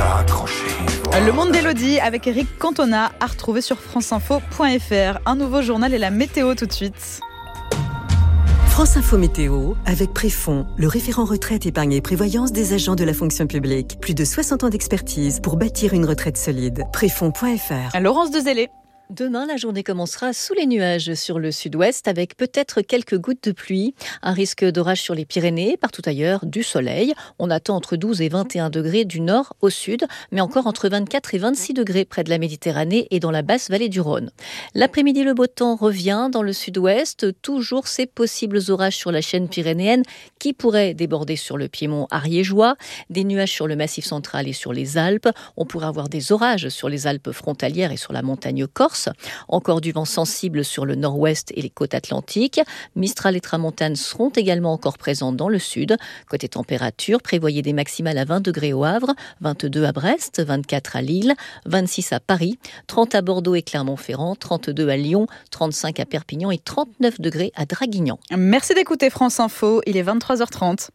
déjà accroché. Le monde d'Élodie avec Eric Cantona à retrouver sur franceinfo.fr. Un nouveau journal et la météo tout de suite. France Info Météo avec Préfond, le référent retraite, épargne et prévoyance des agents de la fonction publique. Plus de 60 ans d'expertise pour bâtir une retraite solide. Préfond.fr. Laurence Dezellé. Demain, la journée commencera sous les nuages sur le sud-ouest avec peut-être quelques gouttes de pluie. Un risque d'orage sur les Pyrénées, partout ailleurs, du soleil. On attend entre 12 et 21 degrés du nord au sud, mais encore entre 24 et 26 degrés près de la Méditerranée et dans la basse vallée du Rhône. L'après-midi, le beau temps revient dans le sud-ouest. Toujours ces possibles orages sur la chaîne pyrénéenne qui pourraient déborder sur le piémont ariégeois. Des nuages sur le massif central et sur les Alpes. On pourrait avoir des orages sur les Alpes frontalières et sur la montagne corse. Encore du vent sensible sur le nord-ouest et les côtes atlantiques. Mistral et tramontane seront également encore présents dans le sud. Côté température, prévoyez des maximales à 20 degrés au Havre, 22 à Brest, 24 à Lille, 26 à Paris, 30 à Bordeaux et Clermont-Ferrand, 32 à Lyon, 35 à Perpignan et 39 degrés à Draguignan. Merci d'écouter France Info, il est 23h30.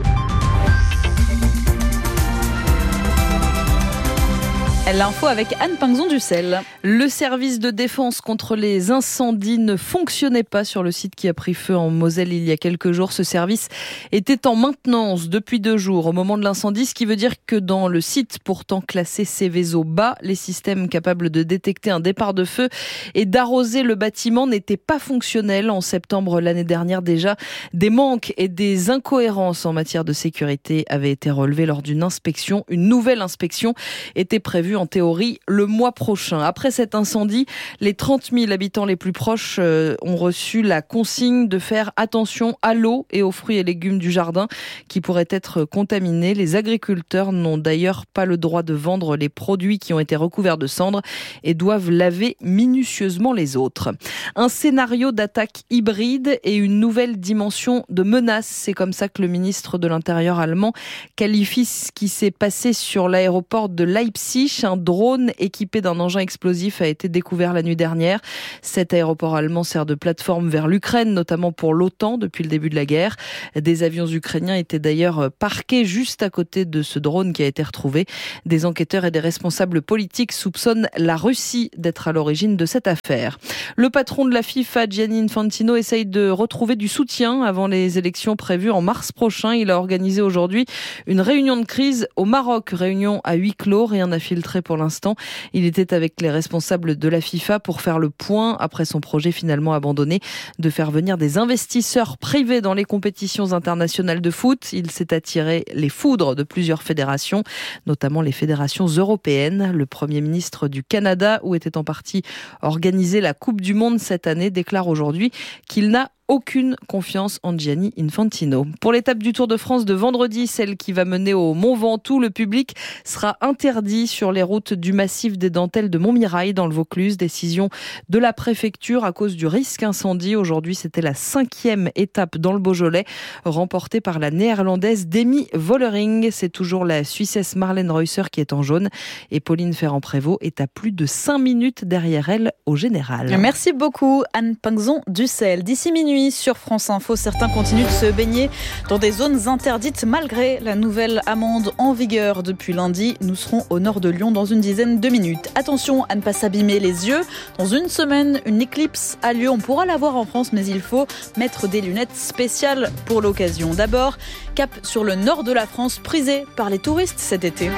L'info avec Anne Pinxon-Dussel. Le service de défense contre les incendies ne fonctionnait pas sur le site qui a pris feu en Moselle il y a quelques jours. Ce service était en maintenance depuis 2 jours au moment de l'incendie, ce qui veut dire que dans le site pourtant classé Céveso bas, les systèmes capables de détecter un départ de feu et d'arroser le bâtiment n'étaient pas fonctionnels. En septembre l'année dernière déjà, des manques et des incohérences en matière de sécurité avaient été relevés lors d'une inspection. Une nouvelle inspection était prévue en théorie le mois prochain. Après cet incendie, les 30 000 habitants les plus proches ont reçu la consigne de faire attention à l'eau et aux fruits et légumes du jardin qui pourraient être contaminés. Les agriculteurs n'ont d'ailleurs pas le droit de vendre les produits qui ont été recouverts de cendres et doivent laver minutieusement les autres. Un scénario d'attaque hybride et une nouvelle dimension de menace. C'est comme ça que le ministre de l'Intérieur allemand qualifie ce qui s'est passé sur l'aéroport de Leipzig. Un drone équipé d'un engin explosif a été découvert la nuit dernière. Cet aéroport allemand sert de plateforme vers l'Ukraine, notamment pour l'OTAN depuis le début de la guerre. Des avions ukrainiens étaient d'ailleurs parqués juste à côté de ce drone qui a été retrouvé. Des enquêteurs et des responsables politiques soupçonnent la Russie d'être à l'origine de cette affaire. Le patron de la FIFA, Gianni Infantino, essaye de retrouver du soutien avant les élections prévues en mars prochain. Il a organisé aujourd'hui une réunion de crise au Maroc, réunion à huis clos, rien n'a filtré pour l'instant. Il était avec les responsables de la FIFA pour faire le point après son projet finalement abandonné de faire venir des investisseurs privés dans les compétitions internationales de foot. Il s'est attiré les foudres de plusieurs fédérations, notamment les fédérations européennes. Le Premier ministre du Canada, où était en partie organisée la Coupe du Monde cette année, déclare aujourd'hui qu'il n'a aucune confiance en Gianni Infantino. Pour l'étape du Tour de France de vendredi, celle qui va mener au Mont Ventoux, le public sera interdit sur les routes du massif des Dentelles de Montmirail dans le Vaucluse. Décision de la préfecture à cause du risque incendie. Aujourd'hui, c'était la 5e étape dans le Beaujolais, remportée par la néerlandaise Demi Vollering. C'est toujours la Suissesse Marlène Reusser qui est en jaune et Pauline Ferrand-Prévot est à plus de 5 minutes derrière elle au général. Merci beaucoup Anne Pinxon-Dussel. D'ici minuit sur France Info, certains continuent de se baigner dans des zones interdites malgré la nouvelle amende en vigueur depuis lundi. Nous serons au nord de Lyon dans une dizaine de minutes. Attention à ne pas s'abîmer les yeux. Dans une semaine, une éclipse a lieu. On pourra la voir en France, mais il faut mettre des lunettes spéciales pour l'occasion. D'abord, cap sur le nord de la France, prisé par les touristes cet été.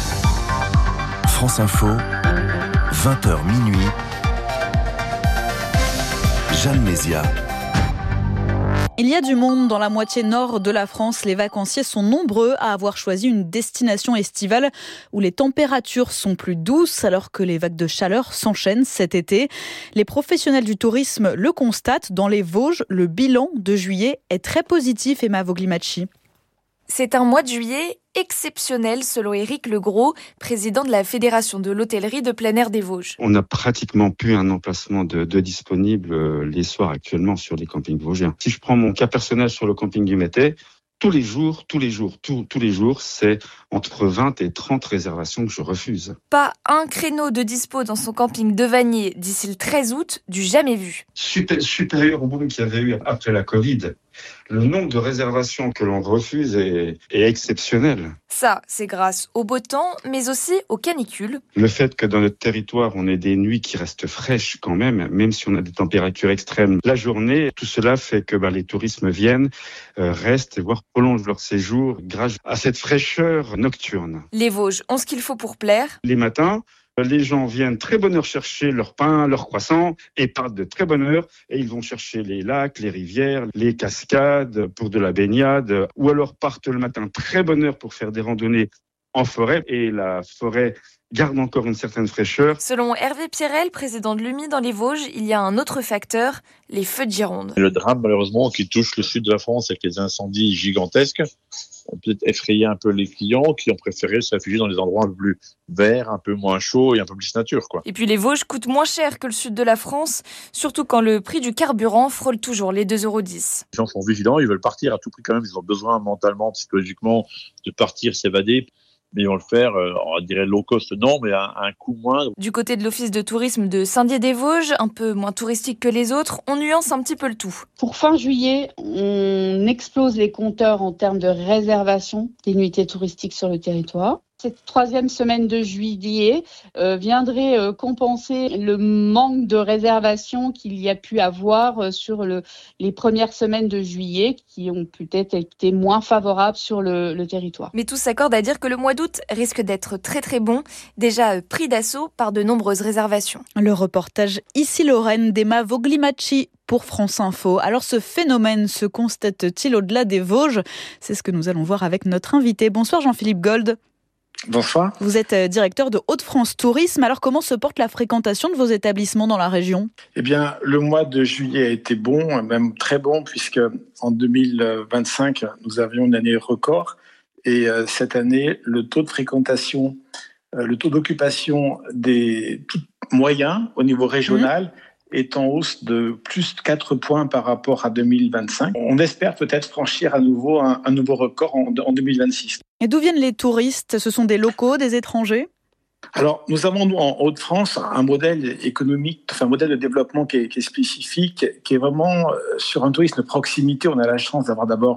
France Info, 20h minuit. Jeanne Mézia. Il y a du monde dans la moitié nord de la France. Les vacanciers sont nombreux à avoir choisi une destination estivale où les températures sont plus douces alors que les vagues de chaleur s'enchaînent cet été. Les professionnels du tourisme le constatent. Dans les Vosges, le bilan de juillet est très positif, Emma Voglimacci. C'est un mois de juillet exceptionnel selon Éric Legros, président de la Fédération de l'hôtellerie de plein air des Vosges. On n'a pratiquement plus un emplacement de disponible les soirs actuellement sur les campings vosgiens. Si je prends mon cas personnel sur le camping du Métais, tous les jours, c'est entre 20 et 30 réservations que je refuse. Pas un créneau de dispo dans son camping de Vanier d'ici le 13 août, du jamais vu. Supérieur au boom qu'il y avait eu après la Covid, Le nombre de réservations que l'on refuse est exceptionnel. Ça, c'est grâce au beau temps, mais aussi aux canicules. Le fait que dans notre territoire, on ait des nuits qui restent fraîches quand même si on a des températures extrêmes la journée, tout cela fait que les touristes viennent, restent, voire prolongent leur séjour grâce à cette fraîcheur nocturne. Les Vosges ont ce qu'il faut pour plaire. Les matins, les gens viennent très bonne heure chercher leur pain, leur croissant et partent de très bonne heure et ils vont chercher les lacs, les rivières, les cascades pour de la baignade ou alors partent le matin très bonne heure pour faire des randonnées en forêt et la forêt garde encore une certaine fraîcheur. Selon Hervé Pierrel, président de l'UMI dans les Vosges, il y a un autre facteur, les feux de Gironde. Le drame malheureusement qui touche le sud de la France avec les incendies gigantesques ont peut-être effrayé un peu les clients qui ont préféré se réfugier dans des endroits un peu plus verts, un peu moins chauds et un peu plus nature, quoi. Et puis les Vosges coûtent moins cher que le sud de la France, surtout quand le prix du carburant frôle toujours les 2,10 €. Les gens sont vigilants, ils veulent partir à tout prix quand même, ils ont besoin mentalement, psychologiquement de partir, s'évader. Mais ils vont le faire, on dirait low cost, non, mais à un coût moindre. Du côté de l'office de tourisme de Saint-Dié-des-Vosges, un peu moins touristique que les autres, on nuance un petit peu le tout. Pour fin juillet, on explose les compteurs en termes de réservation des nuitées touristiques sur le territoire. Cette troisième semaine de juillet viendrait compenser le manque de réservations qu'il y a pu avoir sur les premières semaines de juillet qui ont peut-être été moins favorables sur le territoire. Mais tous s'accordent à dire que le mois d'août risque d'être très très bon, déjà pris d'assaut par de nombreuses réservations. Le reportage Ici Lorraine d'Emma Voglimacci pour France Info. Alors ce phénomène se constate-t-il au-delà des Vosges ? C'est ce que nous allons voir avec notre invité. Bonsoir Jean-Philippe Gold. Bonsoir. Vous êtes directeur de Hauts-de-France Tourisme. Alors comment se porte la fréquentation de vos établissements dans la région ? Eh bien, le mois de juillet a été bon, même très bon, puisque en 2025, nous avions une année record. Et cette année, le taux de fréquentation, le taux d'occupation des moyens au niveau régional est en hausse de plus de 4 points par rapport à 2025. On espère peut-être franchir à nouveau un nouveau record en 2026. Et d'où viennent les touristes ? Ce sont des locaux, des étrangers ? Alors, nous avons, nous, en Hauts-de-France, un modèle économique, un modèle de développement qui est spécifique, qui est vraiment sur un tourisme de proximité. On a la chance d'avoir d'abord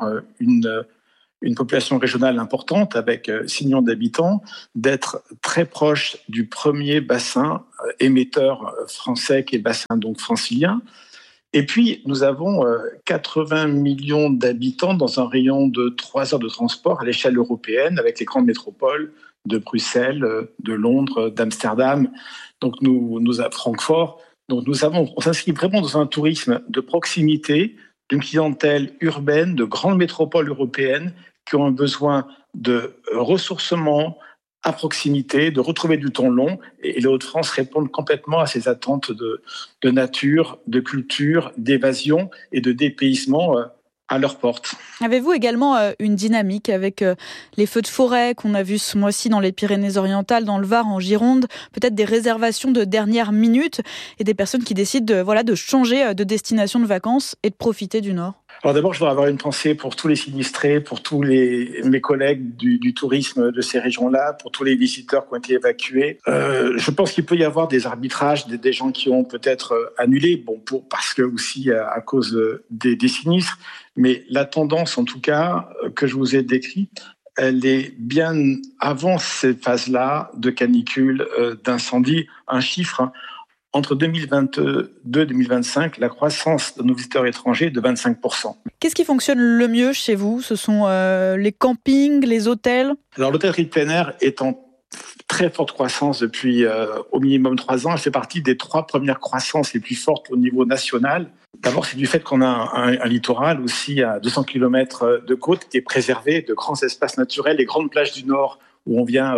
une population régionale importante avec 6 millions d'habitants, d'être très proche du premier bassin émetteur français qui est le bassin donc francilien. Et puis, nous avons 80 millions d'habitants dans un rayon de 3 heures de transport à l'échelle européenne avec les grandes métropoles de Bruxelles, de Londres, d'Amsterdam, donc nous à Francfort. Donc on s'inscrit vraiment dans un tourisme de proximité, d'une clientèle urbaine, de grandes métropoles européennes qui ont un besoin de ressourcement à proximité, de retrouver du temps long. Et les Hauts-de-France répondent complètement à ces attentes de nature, de culture, d'évasion et de dépaysement à leur porte. Avez-vous également une dynamique avec les feux de forêt qu'on a vus ce mois-ci dans les Pyrénées-Orientales, dans le Var, en Gironde, peut-être des réservations de dernière minute et des personnes qui décident de changer de destination de vacances et de profiter du Nord ? Alors d'abord, je voudrais avoir une pensée pour tous les sinistrés, pour tous mes collègues du tourisme de ces régions-là, pour tous les visiteurs qui ont été évacués. Je pense qu'il peut y avoir des arbitrages, des gens qui ont peut-être annulé, parce que aussi à cause des sinistres. Mais la tendance, en tout cas, que je vous ai décrite, elle est bien avant ces phases-là de canicule, d'incendie. Un chiffre, entre 2022 et 2025, la croissance de nos visiteurs étrangers est de 25%. Qu'est-ce qui fonctionne le mieux chez vous ? Ce sont les campings, les hôtels ? Alors l'hôtellerie de plein air est en très forte croissance depuis au minimum 3 ans. Elle fait partie des 3 premières croissances les plus fortes au niveau national. D'abord, c'est du fait qu'on a un littoral aussi à 200 km de côte qui est préservé, de grands espaces naturels, les grandes plages du Nord où on vient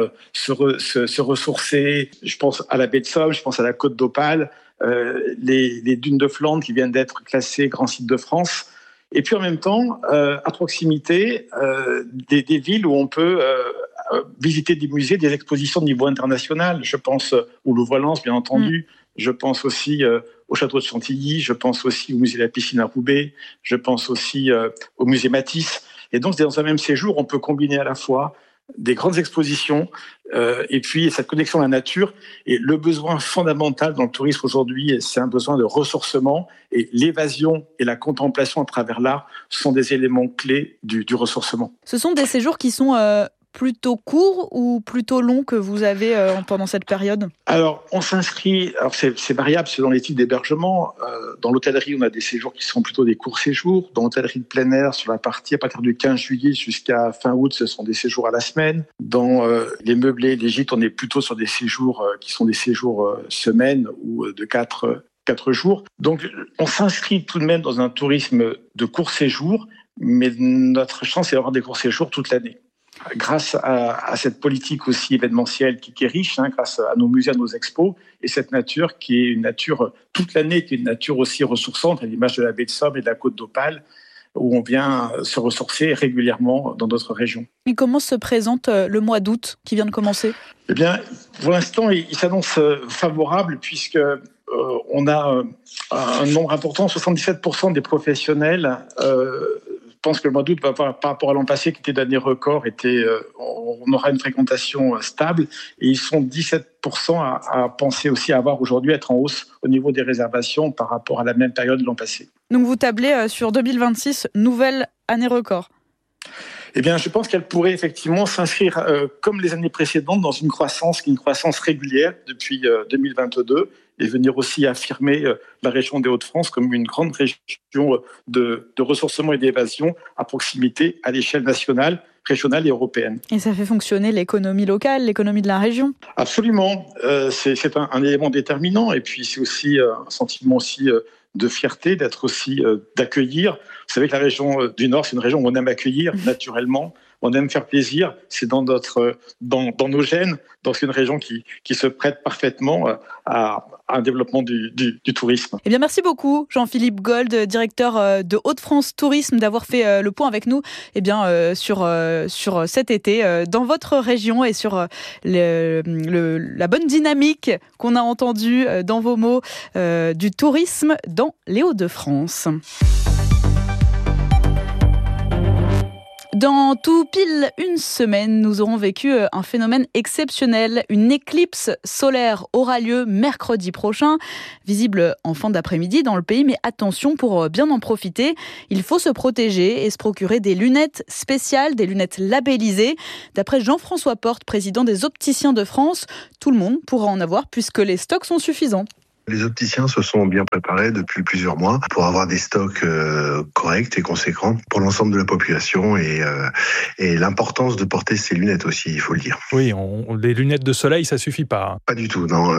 se ressourcer. Je pense à la baie de Somme, je pense à la côte d'Opale, les dunes de Flandre qui viennent d'être classées Grand Site de France. Et puis en même temps, à proximité, des villes où on peut visiter des musées, des expositions de niveau international. Je pense au Louvre-Lens, bien entendu. Je pense aussi au château de Chantilly. Je pense aussi au musée de la piscine à Roubaix. Je pense aussi au musée Matisse. Et donc, dans un même séjour, on peut combiner à la fois des grandes expositions, et puis cette connexion à la nature. Et le besoin fondamental dans le tourisme aujourd'hui, c'est un besoin de ressourcement. Et l'évasion et la contemplation à travers l'art sont des éléments clés du ressourcement. Ce sont des séjours qui sont plutôt courts ou plutôt longs que vous avez pendant cette période ? Alors, on s'inscrit, alors c'est variable selon les types d'hébergement. Dans l'hôtellerie, on a des séjours qui sont plutôt des courts séjours. Dans l'hôtellerie de plein air, sur la partie à partir du 15 juillet jusqu'à fin août, ce sont des séjours à la semaine. Dans les meublés, les gîtes, on est plutôt sur des séjours qui sont des séjours semaines ou de 4 jours. Donc, on s'inscrit tout de même dans un tourisme de court séjour, mais notre chance, c'est d'avoir des courts séjours toute l'année. Grâce à cette politique aussi événementielle qui est riche, grâce à nos musées, à nos expos, et cette nature qui est une nature toute l'année, qui est une nature aussi ressourçante, à l'image de la baie de Somme et de la côte d'Opale, où on vient se ressourcer régulièrement dans notre région. Et comment se présente le mois d'août qui vient de commencer ? Eh bien, pour l'instant, il s'annonce favorable puisque on a un nombre important, 77% des professionnels pense que le mois d'août, par rapport à l'an passé, qui était d'année record, on aura une fréquentation stable. Et ils sont 17% à penser aussi avoir aujourd'hui être en hausse au niveau des réservations par rapport à la même période de l'an passé. Donc vous tablez sur 2026, nouvelle année record. Eh bien, je pense qu'elle pourrait effectivement s'inscrire, comme les années précédentes, dans une croissance régulière depuis 2022 et venir aussi affirmer la région des Hauts-de-France comme une grande région de ressourcement et d'évasion à proximité à l'échelle nationale, régionale et européenne. Et ça fait fonctionner l'économie locale, l'économie de la région ? Absolument. C'est un élément déterminant et puis c'est aussi un sentiment aussi de fierté, d'être aussi, d'accueillir. Vous savez que la région du Nord, c'est une région où on aime accueillir naturellement, on aime faire plaisir, c'est dans nos gènes, donc c'est une région qui se prête parfaitement à un développement du tourisme. Eh bien, merci beaucoup Jean-Philippe Gold, directeur de Hauts-de-France Tourisme, d'avoir fait le point avec nous sur cet été dans votre région et sur la bonne dynamique qu'on a entendue dans vos mots du tourisme dans les Hauts-de-France. Dans tout pile une semaine, nous aurons vécu un phénomène exceptionnel. Une éclipse solaire aura lieu mercredi prochain, visible en fin d'après-midi dans le pays. Mais attention, pour bien en profiter, il faut se protéger et se procurer des lunettes spéciales, des lunettes labellisées. D'après Jean-François Porte, président des Opticiens de France, tout le monde pourra en avoir puisque les stocks sont suffisants. Les opticiens se sont bien préparés depuis plusieurs mois pour avoir des stocks corrects et conséquents pour l'ensemble de la population et l'importance de porter ces lunettes aussi, il faut le dire. Oui, les lunettes de soleil, ça suffit pas. Pas du tout, non.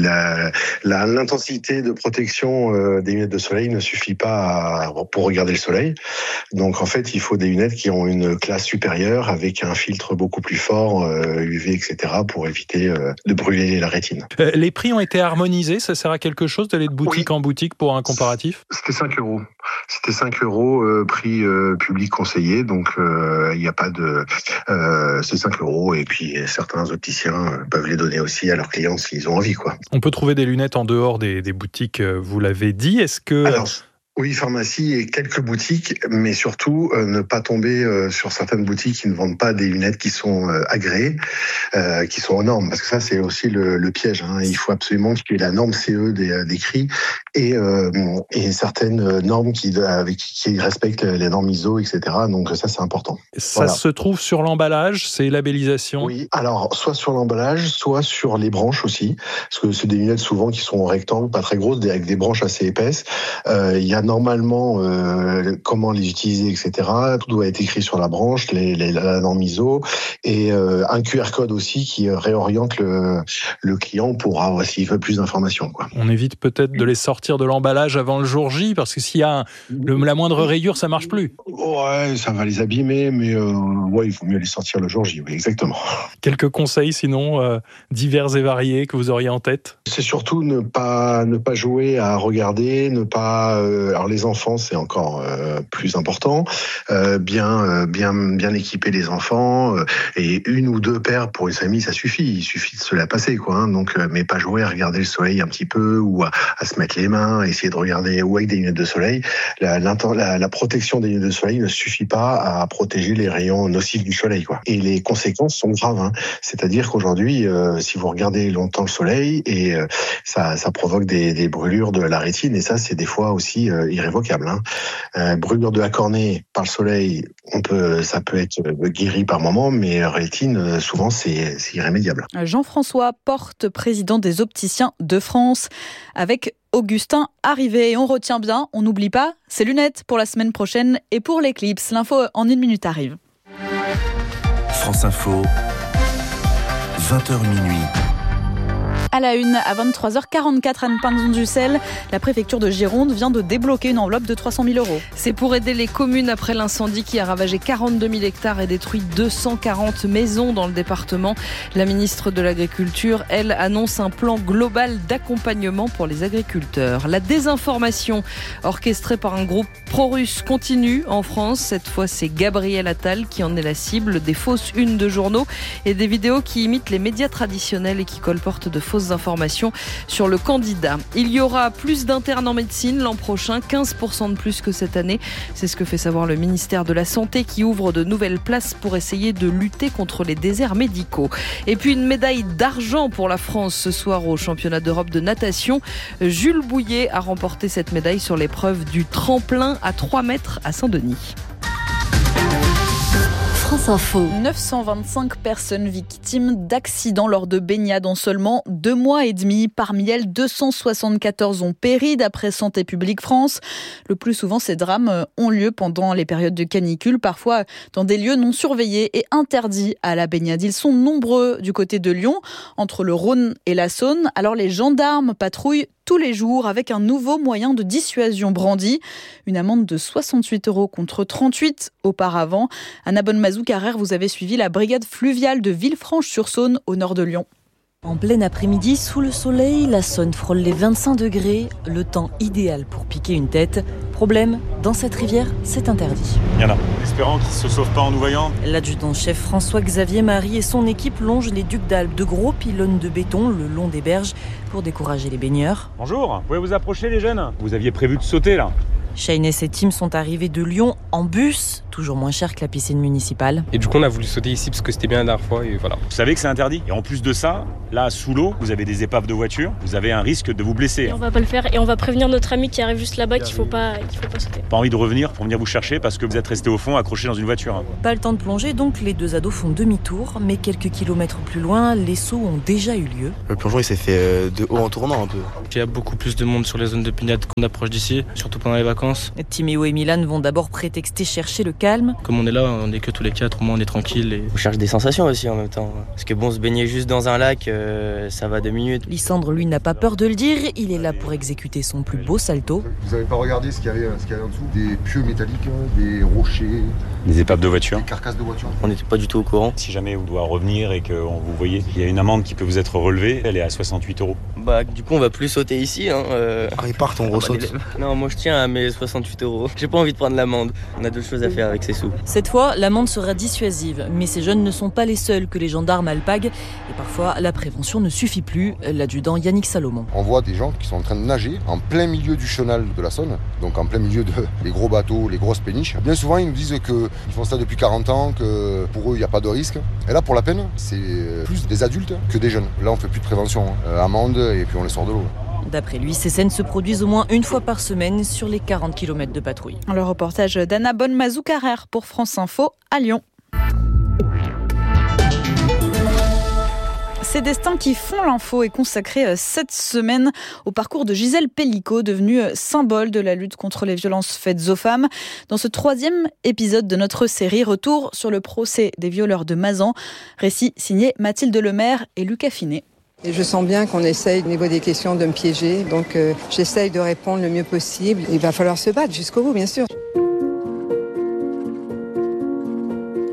L'intensité de protection des lunettes de soleil ne suffit pas pour regarder le soleil. Donc en fait, il faut des lunettes qui ont une classe supérieure avec un filtre beaucoup plus fort, UV, etc. pour éviter de brûler la rétine. Les prix ont été harmonisés, ça sert à quelque chose d'aller de boutique en boutique pour un comparatif ? C'était 5 €. C'était 5 € prix public conseillé, donc il n'y a pas de... c'est 5 € et puis certains opticiens peuvent les donner aussi à leurs clients s'ils ont envie, quoi. On peut trouver des lunettes en dehors des boutiques, vous l'avez dit. Est-ce que... Alors, oui, pharmacie et quelques boutiques, mais surtout ne pas tomber sur certaines boutiques qui ne vendent pas des lunettes qui sont agréées, qui sont aux normes, parce que ça c'est aussi le piège. Il faut absolument qu'il y ait la norme CE décrit et certaines normes qui respectent les normes ISO, etc. Donc ça c'est important. Ça se trouve sur l'emballage, ces labellisations ? Oui, alors soit sur l'emballage, soit sur les branches aussi, parce que c'est des lunettes souvent qui sont en rectangle, pas très grosses, avec des branches assez épaisses. Il y a normalement comment les utiliser, etc. Tout doit être écrit sur la branche, la norme ISO, et un QR code aussi qui réoriente le client pour avoir, s'il veut plus d'informations, quoi. On évite peut-être de les sortir de l'emballage avant le jour J, parce que s'il y a la moindre rayure, ça marche plus. Ouais, ça va les abîmer, mais il faut mieux les sortir le jour J, oui, exactement. Quelques conseils sinon divers et variés que vous auriez en tête ? C'est surtout ne pas jouer à regarder, ne pas alors les enfants, c'est encore plus important. Bien équiper les enfants et 1 ou 2 paires pour une famille, ça suffit. Il suffit de se la passer, quoi. Hein. Donc, mais pas jouer à regarder le soleil un petit peu ou à se mettre les mains, essayer de regarder ou avec des lunettes de soleil. La protection des lunettes de soleil ne suffit pas à protéger les rayons nocifs du soleil, quoi. Et les conséquences sont graves. Hein. C'est-à-dire qu'aujourd'hui, si vous regardez longtemps le soleil, et ça provoque des brûlures de la rétine, et ça, c'est des fois aussi irrévocable. Hein. Brûlure de la cornée par le soleil, ça peut être guéri par moment, mais rétine, souvent, c'est irrémédiable. Jean-François Porte, président des opticiens de France, avec Augustin Arrivé. Et on retient bien, on n'oublie pas, ses lunettes pour la semaine prochaine et pour l'éclipse. L'info en 1 minute arrive. France Info, 20h minuit. À la une, à 23h44, Anne Pingson-Dussel, la préfecture de Gironde vient de débloquer une enveloppe de 300 000 €. C'est pour aider les communes après l'incendie qui a ravagé 42 000 hectares et détruit 240 maisons dans le département. La ministre de l'Agriculture, elle, annonce un plan global d'accompagnement pour les agriculteurs. La désinformation orchestrée par un groupe pro-russe continue en France. Cette fois, c'est Gabriel Attal qui en est la cible. Des fausses unes de journaux et des vidéos qui imitent les médias traditionnels et qui colportent de fausses informations sur le candidat. Il y aura plus d'internes en médecine l'an prochain, 15% de plus que cette année. C'est ce que fait savoir le ministère de la Santé qui ouvre de nouvelles places pour essayer de lutter contre les déserts médicaux. Et puis une médaille d'argent pour la France ce soir au championnat d'Europe de natation. Jules Bouillet a remporté cette médaille sur l'épreuve du tremplin à 3 mètres à Saint-Denis. France Info. 925 personnes victimes d'accidents lors de baignades en seulement 2 mois et demi. Parmi elles, 274 ont péri d'après Santé publique France. Le plus souvent, ces drames ont lieu pendant les périodes de canicule, parfois dans des lieux non surveillés et interdits à la baignade. Ils sont nombreux du côté de Lyon, entre le Rhône et la Saône. Alors les gendarmes patrouillent tous les jours avec un nouveau moyen de dissuasion brandi. Une amende de 68 € contre 38 auparavant. Anna Bonne-Mazou-Carrère, vous avez suivi la brigade fluviale de Villefranche-sur-Saône au nord de Lyon. En plein après-midi, sous le soleil, la Saône frôle les 25 degrés, le temps idéal pour piquer une tête. Problème, dans cette rivière, c'est interdit. Il y en a. Espérant qu'ils ne se sauvent pas en nous voyant. L'adjudant-chef François-Xavier Marie et son équipe longent les ducs d'Albe, de gros pylônes de béton le long des berges pour décourager les baigneurs. Bonjour, vous pouvez vous approcher les jeunes ? Vous aviez prévu de sauter là ? Shane et ses teams sont arrivés de Lyon en bus, toujours moins cher que la piscine municipale. Et du coup, on a voulu sauter ici parce que c'était bien la dernière fois et voilà. Vous savez que c'est interdit. Et en plus de ça, là, sous l'eau, vous avez des épaves de voiture, vous avez un risque de vous blesser. Et on va pas le faire et on va prévenir notre ami qui arrive juste là-bas qu'il faut pas sauter. Pas envie de revenir pour venir vous chercher parce que vous êtes resté au fond, accroché dans une voiture. Pas le temps de plonger, donc les 2 ados font demi-tour, mais quelques kilomètres plus loin, les sauts ont déjà eu lieu. Le plongeon, il s'est fait de haut en tournant un peu. Il y a beaucoup plus de monde sur les zones de baignade qu'on approche d'ici, surtout pendant les vacances. Timéo et Milan vont d'abord prétexter chercher le calme. Comme on est là, on est que tous les 4, au moins on est tranquille. Et... on cherche des sensations aussi en même temps. Parce que bon, se baigner juste dans un lac, ça va 2 minutes. Lysandre, lui, n'a pas peur de le dire. Il est là pour exécuter son plus beau salto. Vous n'avez pas regardé ce qu'il y avait en dessous ? Des pieux métalliques, des rochers, des épaves de voiture, des carcasses de voiture. On n'était pas du tout au courant. Si jamais vous doit revenir et que vous voyez, il y a une amende qui peut vous être relevée, elle est à 68 €. Bah du coup on va plus sauter ici. Ils partent, on ressaute. Non, moi je tiens à mes 68 €. J'ai pas envie de prendre l'amende. On a d'autres choses à faire avec ces sous. Cette fois, l'amende sera dissuasive. Mais ces jeunes ne sont pas les seuls que les gendarmes alpaguent. Et parfois, la prévention ne suffit plus. L'adjudant Yannick Salomon. On voit des gens qui sont en train de nager en plein milieu du chenal de la Saône, donc en plein milieu des gros bateaux, les grosses péniches. Bien souvent, ils nous disent qu'ils font ça depuis 40 ans, que pour eux, il n'y a pas de risque. Et là, pour la peine, c'est plus des adultes que des jeunes. Là, on fait plus de prévention. Amende et puis on les sort de l'eau. D'après lui, ces scènes se produisent au moins 1 fois par semaine sur les 40 km de patrouille. Le reportage d'Anna Bonne-Mazou-Carrère pour France Info à Lyon. Ces destins qui font l'info est consacré cette semaine au parcours de Gisèle Pellicot, devenue symbole de la lutte contre les violences faites aux femmes. Dans ce 3e épisode de notre série, retour sur le procès des violeurs de Mazan, récit signé Mathilde Lemaire et Lucas Finet. Et je sens bien qu'on essaye au niveau des questions de me piéger, donc j'essaye de répondre le mieux possible. Il va falloir se battre jusqu'au bout, bien sûr.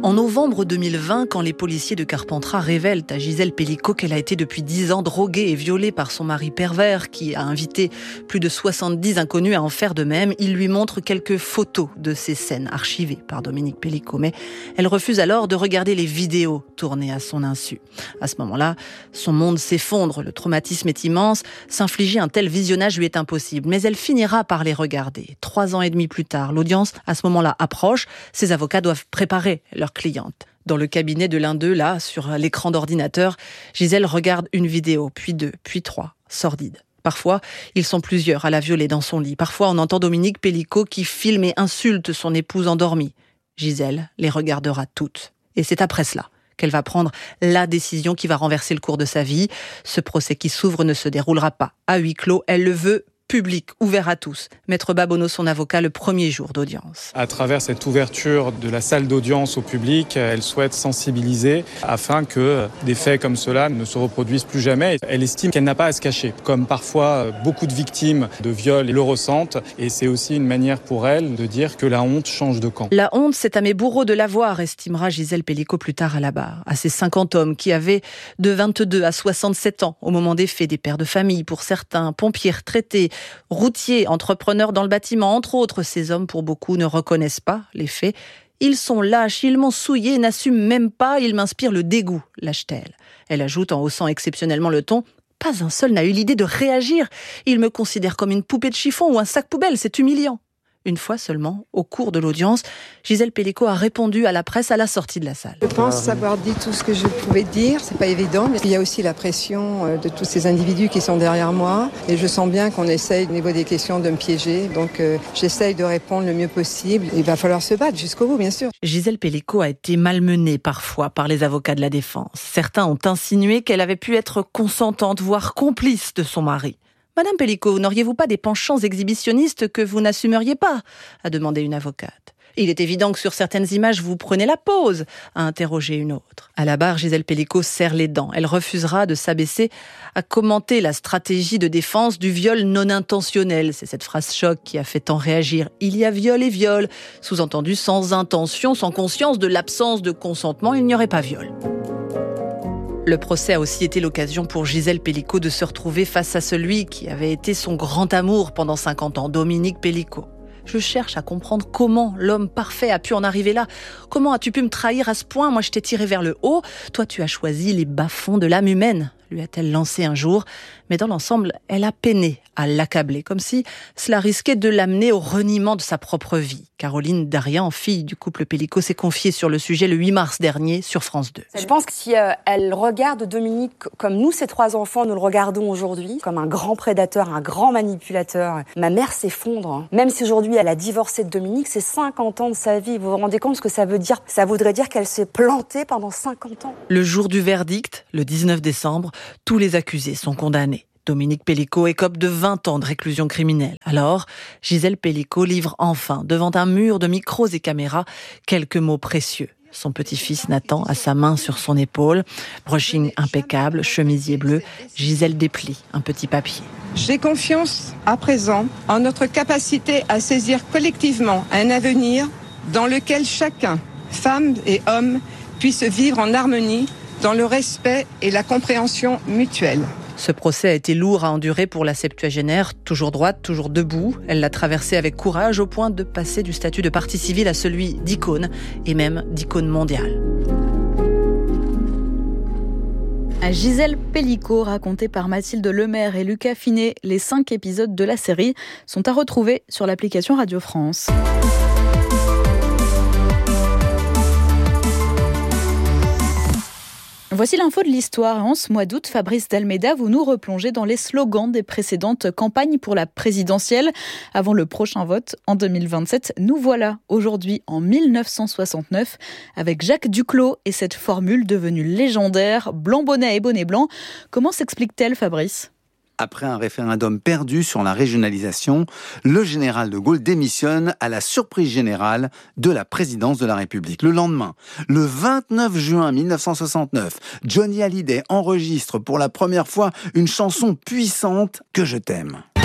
En novembre 2020, quand les policiers de Carpentras révèlent à Gisèle Pelicot qu'elle a été depuis 10 ans droguée et violée par son mari pervers, qui a invité plus de 70 inconnus à en faire de même, ils lui montrent quelques photos de ces scènes archivées par Dominique Pelicot. Mais elle refuse alors de regarder les vidéos tournées à son insu. À ce moment-là, son monde s'effondre, le traumatisme est immense, s'infliger un tel visionnage lui est impossible. Mais elle finira par les regarder. 3 ans et demi plus tard, l'audience, à ce moment-là, approche. Ses avocats doivent préparer leur cliente. Dans le cabinet de l'un d'eux, là, sur l'écran d'ordinateur, Gisèle regarde une vidéo, puis 2, puis 3, sordides. Parfois, ils sont plusieurs à la violer dans son lit. Parfois, on entend Dominique Pelicot qui filme et insulte son épouse endormie. Gisèle les regardera toutes. Et c'est après cela qu'elle va prendre la décision qui va renverser le cours de sa vie. Ce procès qui s'ouvre ne se déroulera pas à huis clos. Elle le veut public, ouvert à tous. Maître Babonneau, son avocat, le premier jour d'audience. À travers cette ouverture de la salle d'audience au public, elle souhaite sensibiliser afin que des faits comme cela ne se reproduisent plus jamais. Elle estime qu'elle n'a pas à se cacher, comme parfois beaucoup de victimes de viols le ressentent. Et c'est aussi une manière pour elle de dire que la honte change de camp. La honte, c'est à mes bourreaux de l'avoir, estimera Gisèle Pelicot plus tard à la barre. À ces 50 hommes qui avaient de 22 à 67 ans au moment des faits, des pères de famille pour certains, pompiers retraités, routiers, entrepreneurs dans le bâtiment, entre autres. Ces hommes, pour beaucoup, ne reconnaissent pas les faits. Ils sont lâches, ils m'ont souillé, n'assument même pas, ils m'inspirent le dégoût, lâche-t-elle. Elle ajoute en haussant exceptionnellement le ton, pas un seul n'a eu l'idée de réagir. Ils me considèrent comme une poupée de chiffon ou un sac poubelle, c'est humiliant. Une fois seulement, au cours de l'audience, Gisèle Pelicot a répondu à la presse à la sortie de la salle. Je pense avoir dit tout ce que je pouvais dire, c'est pas évident, mais il y a aussi la pression de tous ces individus qui sont derrière moi, et je sens bien qu'on essaye au niveau des questions de me piéger, donc j'essaye de répondre le mieux possible. Il va falloir se battre jusqu'au bout, bien sûr. Gisèle Pelicot a été malmenée parfois par les avocats de la défense. Certains ont insinué qu'elle avait pu être consentante, voire complice de son mari. Madame Pelicot, n'auriez-vous pas des penchants exhibitionnistes que vous n'assumeriez pas ? A demandé une avocate. Il est évident que sur certaines images, vous prenez la pause, a interrogé une autre. À la barre, Gisèle Pelicot serre les dents. Elle refusera de s'abaisser à commenter la stratégie de défense du viol non intentionnel. C'est cette phrase choc qui a fait tant réagir. Il y a viol et viol. Sous-entendu, sans intention, sans conscience de l'absence de consentement, il n'y aurait pas viol. Le procès a aussi été l'occasion pour Gisèle Pelicot de se retrouver face à celui qui avait été son grand amour pendant 50 ans, Dominique Pelicot. Je cherche à comprendre comment l'homme parfait a pu en arriver là. Comment as-tu pu me trahir à ce point ? Moi, je t'ai tiré vers le haut. Toi, tu as choisi les bas-fonds de l'âme humaine, lui a-t-elle lancé un jour. Mais dans l'ensemble, elle a peiné à l'accabler, comme si cela risquait de l'amener au reniement de sa propre vie. Caroline Darian, fille du couple Pelicot, s'est confiée sur le sujet le 8 mars dernier sur France 2. Je pense que si elle regarde Dominique comme nous, ses 3 enfants, nous le regardons aujourd'hui, comme un grand prédateur, un grand manipulateur, ma mère s'effondre. Même si aujourd'hui elle a divorcé de Dominique, c'est 50 ans de sa vie. Vous vous rendez compte ce que ça veut dire ? Ça voudrait dire qu'elle s'est plantée pendant 50 ans. Le jour du verdict, le 19 décembre, tous les accusés sont condamnés. Dominique Pelicot écope de 20 ans de réclusion criminelle. Alors, Gisèle Pelicot livre enfin, devant un mur de micros et caméras, quelques mots précieux. Son petit-fils Nathan a sa main sur son épaule. Brushing impeccable, chemisier bleu. Gisèle déplie un petit papier. J'ai confiance à présent en notre capacité à saisir collectivement un avenir dans lequel chacun, femme et homme, puisse vivre en harmonie, dans le respect et la compréhension mutuelle. Ce procès a été lourd à endurer pour la septuagénaire, toujours droite, toujours debout. Elle l'a traversé avec courage au point de passer du statut de partie civile à celui d'icône, et même d'icône mondiale. À Gisèle Pelicot, racontée par Mathilde Lemaire et Lucas Finet, les 5 épisodes de la série sont à retrouver sur l'application Radio France. Voici l'info de l'histoire. En ce mois d'août, Fabrice Dalméda, vous nous replongez dans les slogans des précédentes campagnes pour la présidentielle. Avant le prochain vote, en 2027, nous voilà aujourd'hui en 1969 avec Jacques Duclos et cette formule devenue légendaire, blanc bonnet et bonnet blanc. Comment s'explique-t-elle, Fabrice ? Après un référendum perdu sur la régionalisation, le général de Gaulle démissionne à la surprise générale de la présidence de la République. Le lendemain, le 29 juin 1969, Johnny Hallyday enregistre pour la première fois une chanson puissante, Que je t'aime.